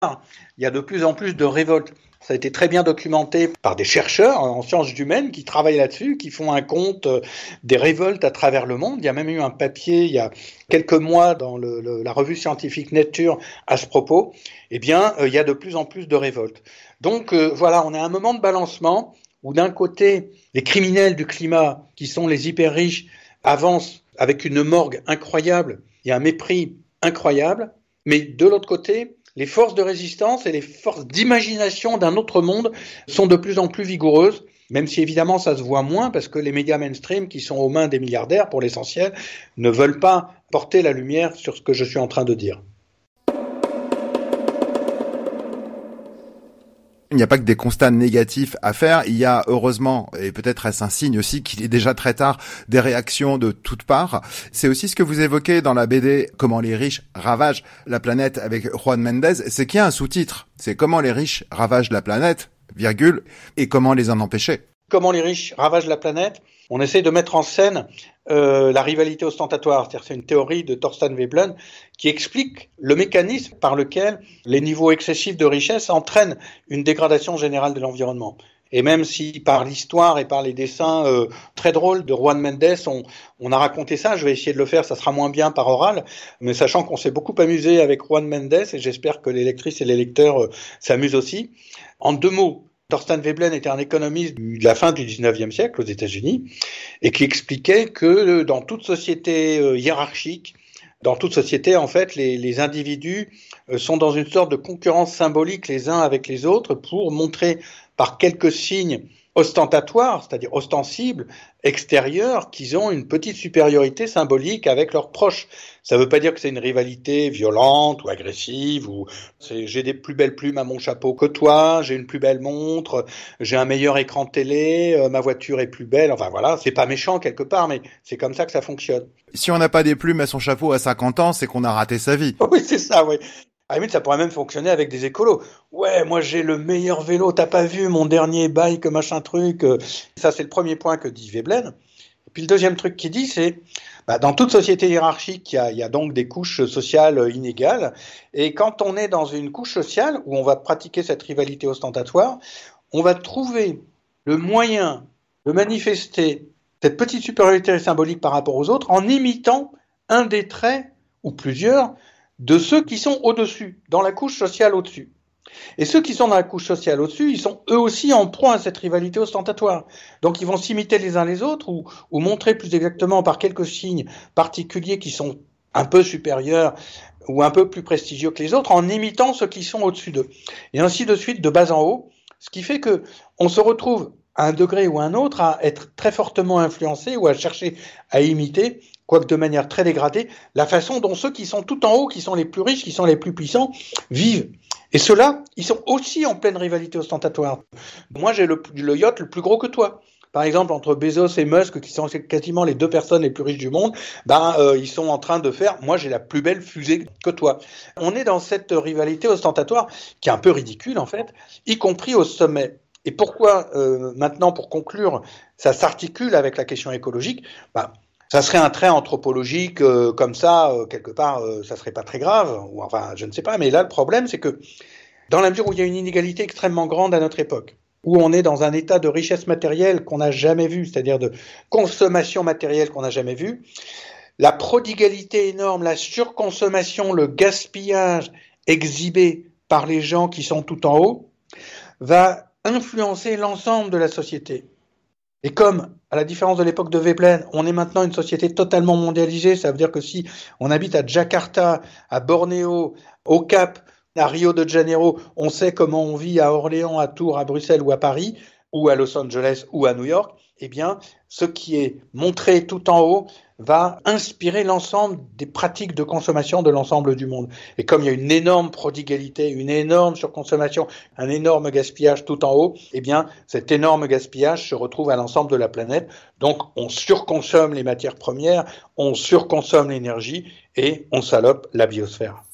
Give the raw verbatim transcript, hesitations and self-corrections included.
il y a de plus en plus de révoltes. Ça a été très bien documenté par des chercheurs en sciences humaines qui travaillent là-dessus, qui font un compte des révoltes à travers le monde. Il y a même eu un papier il y a quelques mois dans le, le, la revue scientifique Nature à ce propos. Eh bien, euh, il y a de plus en plus de révoltes. Donc euh, voilà, on est à un moment de balancement où d'un côté, les criminels du climat, qui sont les hyper riches, avancent avec une morgue incroyable et un mépris incroyable. Mais de l'autre côté, les forces de résistance et les forces d'imagination d'un autre monde sont de plus en plus vigoureuses, même si évidemment ça se voit moins parce que les médias mainstream qui sont aux mains des milliardaires pour l'essentiel ne veulent pas porter la lumière sur ce que je suis en train de dire. Il n'y a pas que des constats négatifs à faire, il y a heureusement, et peut-être est-ce un signe aussi qu'il est déjà très tard, des réactions de toutes parts. C'est aussi ce que vous évoquez dans la B D « Comment les riches ravagent la planète » avec Juan Mendez, c'est qu'il y a un sous-titre, c'est « Comment les riches ravagent la planète, virgule, et comment les en empêcher ». Comment les riches ravagent la planète, on essaie de mettre en scène euh, la rivalité ostentatoire. C'est-à-dire c'est une théorie de Thorstein Veblen qui explique le mécanisme par lequel les niveaux excessifs de richesse entraînent une dégradation générale de l'environnement. Et même si par l'histoire et par les dessins euh, très drôles de Juan Mendez, on, on a raconté ça, je vais essayer de le faire, ça sera moins bien par oral, mais sachant qu'on s'est beaucoup amusé avec Juan Mendez, et j'espère que les lectrices et les lecteurs euh, s'amusent aussi. En deux mots, Thorstein Veblen était un économiste de la fin du dix-neuvième siècle aux États-Unis et qui expliquait que dans toute société hiérarchique, dans toute société, en fait, les, les individus sont dans une sorte de concurrence symbolique les uns avec les autres pour montrer par quelques signes ostentatoires, c'est-à-dire ostensibles, extérieurs, qu'ils ont une petite supériorité symbolique avec leurs proches. Ça ne veut pas dire que c'est une rivalité violente ou agressive, ou c'est, j'ai des plus belles plumes à mon chapeau que toi, j'ai une plus belle montre, j'ai un meilleur écran de télé, euh, ma voiture est plus belle, enfin voilà, c'est pas méchant quelque part, mais c'est comme ça que ça fonctionne. Si on n'a pas des plumes à son chapeau à cinquante ans, c'est qu'on a raté sa vie. Oui, c'est ça, oui. À la limite, ça pourrait même fonctionner avec des écolos. Ouais, moi j'ai le meilleur vélo, t'as pas vu mon dernier bike, machin truc. Ça, c'est le premier point que dit Veblen. Et puis le deuxième truc qu'il dit, c'est, bah, dans toute société hiérarchique, il y a, il y a donc des couches sociales inégales. Et quand on est dans une couche sociale où on va pratiquer cette rivalité ostentatoire, on va trouver le moyen de manifester cette petite supériorité symbolique par rapport aux autres en imitant un des traits, ou plusieurs, de ceux qui sont au-dessus, dans la couche sociale au-dessus. Et ceux qui sont dans la couche sociale au-dessus, ils sont eux aussi en proie à cette rivalité ostentatoire. Donc ils vont s'imiter les uns les autres ou, ou montrer plus exactement par quelques signes particuliers qui sont un peu supérieurs ou un peu plus prestigieux que les autres en imitant ceux qui sont au-dessus d'eux. Et ainsi de suite, de bas en haut, ce qui fait que on se retrouve à un degré ou à un autre à être très fortement influencé ou à chercher à imiter, quoique de manière très dégradée, la façon dont ceux qui sont tout en haut, qui sont les plus riches, qui sont les plus puissants, vivent. Et ceux-là, ils sont aussi en pleine rivalité ostentatoire. Moi, j'ai le, le yacht le plus gros que toi. Par exemple, entre Bezos et Musk, qui sont quasiment les deux personnes les plus riches du monde, ben, euh, ils sont en train de faire, moi j'ai la plus belle fusée que toi. On est dans cette rivalité ostentatoire qui est un peu ridicule en fait, y compris au sommet. Et pourquoi, euh, maintenant, pour conclure, ça s'articule avec la question écologique, ben, ça serait un trait anthropologique euh, comme ça, euh, quelque part, euh, ça serait pas très grave, ou enfin, je ne sais pas. Mais là, le problème, c'est que dans la mesure où il y a une inégalité extrêmement grande à notre époque, où on est dans un état de richesse matérielle qu'on n'a jamais vu, c'est-à-dire de consommation matérielle qu'on n'a jamais vu, la prodigalité énorme, la surconsommation, le gaspillage exhibé par les gens qui sont tout en haut, va influencer l'ensemble de la société. Et comme, à la différence de l'époque de Veblen, on est maintenant une société totalement mondialisée, ça veut dire que si on habite à Jakarta, à Bornéo, au Cap, à Rio de Janeiro, on sait comment on vit à Orléans, à Tours, à Bruxelles ou à Paris, ou à Los Angeles ou à New York, eh bien, ce qui est montré tout en haut va inspirer l'ensemble des pratiques de consommation de l'ensemble du monde. Et comme il y a une énorme prodigalité, une énorme surconsommation, un énorme gaspillage tout en haut, eh bien, cet énorme gaspillage se retrouve à l'ensemble de la planète. Donc, on surconsomme les matières premières, on surconsomme l'énergie et on salope la biosphère.